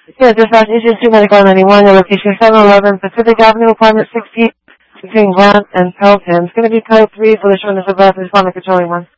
Yeah, dispatch issued 2 Medical 91, your location 711 Pacific Avenue, apartment 16, between Grant and Pelton. It's going to be code 3 for the shortness of breath, responding controlling 1.